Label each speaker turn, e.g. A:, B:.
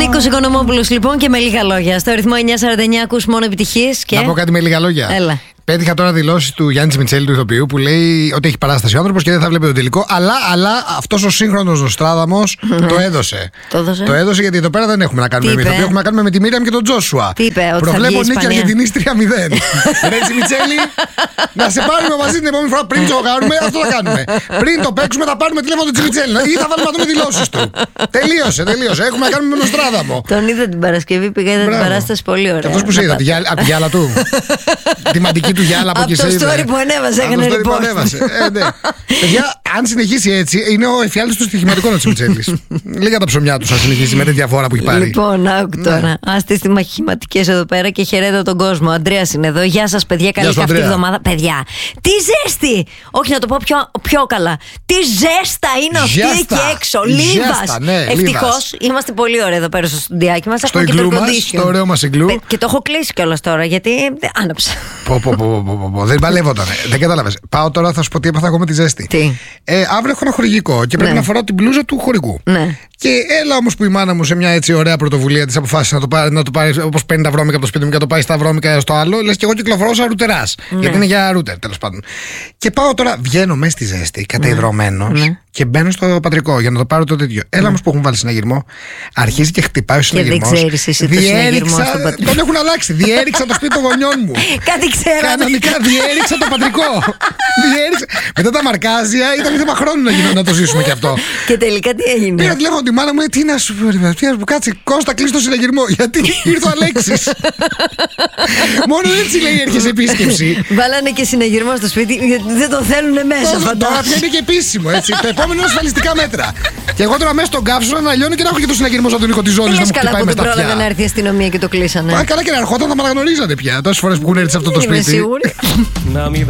A: Νίκος Οικονομόπουλος λοιπόν και με λίγα λόγια. Στο αριθμό 949 ακούς μόνο επιτυχίες και...
B: Να πω κάτι με λίγα λόγια.
A: Έλα.
B: Πέτυχα τώρα δηλώσεις του Γιάννη Μιτσέλη, του ηθοποιού, που λέει ότι έχει παράσταση ο άνθρωπος και δεν θα βλέπει το τελικό. Αλλά αυτός ο σύγχρονος Νοστράδαμος το έδωσε.
A: Το
B: έδωσε γιατί εδώ πέρα δεν έχουμε να κάνουμε με ηθοποιό. Έχουμε να κάνουμε με τη Μίριαμ και τον Τζόσουα.
A: Τι είπε, ότι
B: προβλέπω νίκη Αργεντινής 3-0. Ρέτσι Μιτσέλη, να σε πάρουμε μαζί την επόμενη φορά πριν το κάνουμε. Αυτό θα κάνουμε. Πριν το παίξουμε, θα πάρουμε τηλέφωνο του Μιτσέλη ή θα βάλουμε να δούμε δηλώσεις του. Τελείωσε. Έχουμε να κάνουμε με Νοστράδαμο.
A: Τον είδα την Παρασκευή, πήγα την παράσταση πολύ ωραία.
B: Αυτό που σε είδα, από τη γυάλα του. Τη μαντική του γυάλα από εκεί σε είδα.
A: Από το story που ανέβασε, έκανε repost.
B: Παιδιά, αν συνεχίσει έτσι, είναι ο εφιάλτης του στοιχηματικών ο Τσιμιτσέλης. Λίγα τα ψωμιά του, αν συνεχίσει με τέτοια φορά που έχει πάρει.
A: Λοιπόν, άκου τώρα. Άστε στις μαχηματικές εδώ πέρα και χαιρέτω τον κόσμο. Ο Ανδρέας είναι εδώ. Γεια σας, παιδιά. Καλή αυτή τη εβδομάδα. Παιδιά, τι ζέστη! Όχι, να το πω πιο καλά. Τι ζέστα είναι αυτή εκεί έξω. Λίβας. Ευτυχώς είμαστε πολύ ωραία εδώ πέρα στο στουντιάκι μας.
B: Στο iglu μας, στο ωραίο μας iglu.
A: Και το έχω κλείσει κιόλας τώρα γιατί άναψα.
B: Δεν παλεύονταν. Δεν κατάλαβες. Πάω τώρα, θα σου πω τι έπαθα εγώ με τη ζέστη. Αύριο έχω ένα χορηγικό και πρέπει να φοράω την μπλούζα του χορηγού. Και έλα όμως που η μάνα μου σε μια έτσι ωραία πρωτοβουλία της αποφάσισε να το πάρει όπως παίρνει τα βρώμικα από το σπίτι μου και να το πάει στα βρώμικα στο άλλο. Λες και εγώ κυκλοφορώ σαν ρούτερας. Γιατί είναι για ρούτερ τέλος πάντων. Και πάω τώρα, βγαίνω μέσα στη ζέστη, καταϊδρωμένος και μπαίνω στο πατρικό για να το πάρω το τέτοιο. Έλα όμως που έχουν βάλει συναγερμό. Αρχίζει και χτυπάει ο συναγερμός.
A: Και δεν ξέρεις εσύ το συναγερμό στο πατρικό.
B: Τον έχουν αλλάξει. Διέριξα το σπίτι των γονιών μου.
A: Κάτι ξέρω.
B: Κανονικά διέριξα το πατρικό. Μετά τα μαρκάζια ήταν θέμα χρόνου να το ζήσουμε κι αυτό.
A: Και τελικά τι έγινε?
B: Πήρα τηλέφωνο τη μάνα μου, τι να σου πω, κάτσε, Κώστα, κλείσει το συναγερμό. Γιατί ήρθε ο Αλέξης. Μόνο έτσι λέει έρχεσαι επίσκεψη.
A: Βάλανε και συναγερμό στο σπίτι γιατί δεν το θέλουν μέσα.
B: Τώρα πια είναι και επίσημο έτσι. Το επόμενο είναι ασφαλιστικά μέτρα. Και εγώ τώρα μέσα στον κάψονα να λιώνω και να έχω και το συναγερμό σαν τον οικοτιζόνη να μου χτυπάει με τα αυτιά.
A: Πρόλαβε να έρθει η αστυνομία και το κλείσανε.
B: Καλά και να ερχόταν θα με αναγνωρίζατε πια. Τόσες φορές που έχουν έρθει σε αυτό το σπίτι.